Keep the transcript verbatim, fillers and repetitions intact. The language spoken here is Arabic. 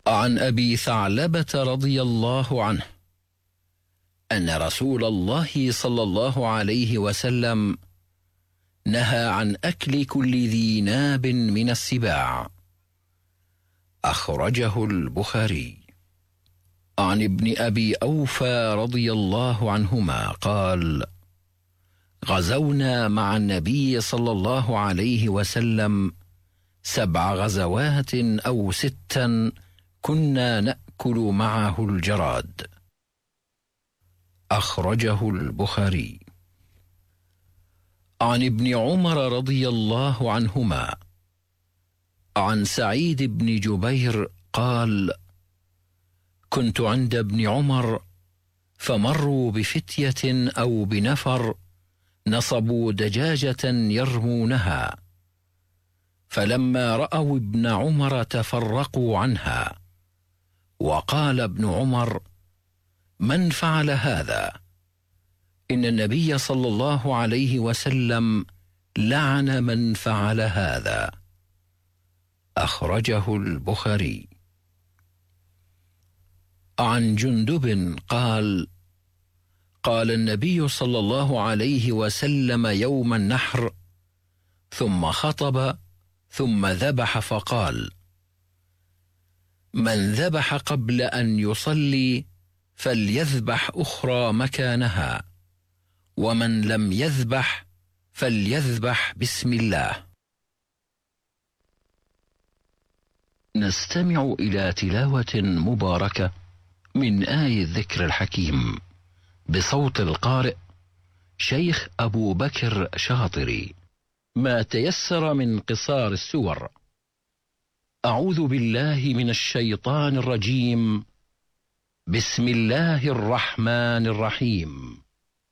عن أبي ثعلبة رضي الله عنه أن رسول الله صلى الله عليه وسلم نهى عن أكل كل ذي ناب من السباع. أخرجه البخاري. عن ابن أبي أوفى رضي الله عنهما قال: غزونا مع النبي صلى الله عليه وسلم سبع غزوات أو ستا كنا نأكل معه الجراد. أخرجه البخاري. عن ابن عمر رضي الله عنهما عن سعيد بن جبير قال: كنت عند ابن عمر فمروا بفتية أو بنفر نصبوا دجاجة يرمونها، فلما رأوا ابن عمر تفرقوا عنها، وقال ابن عمر: من فعل هذا؟ إن النبي صلى الله عليه وسلم لعن من فعل هذا. أخرجه البخاري. عن جندب قال: قال النبي صلى الله عليه وسلم يوم النحر ثم خطب ثم ذبح فقال: من ذبح قبل أن يصلي فليذبح أخرى مكانها، ومن لم يذبح فليذبح بسم الله. نستمع إلى تلاوة مباركة من آي الذكر الحكيم بصوت القارئ شيخ أبو بكر شاطري، ما تيسر من قصار السور. أعوذ بالله من الشيطان الرجيم. بسم الله الرحمن الرحيم.